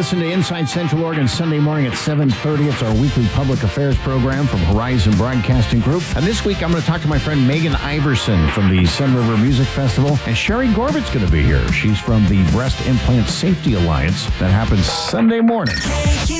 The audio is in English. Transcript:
listen to Inside Central Oregon Sunday morning at 7:30. It's our weekly public affairs program from Horizon Broadcasting Group. And this week, I'm going to talk to my friend Megan Iverson from the Sun River Music Festival. And Sherry Gorbat's going to be here. She's from the Breast Implant Safety Alliance. That happens Sunday morning.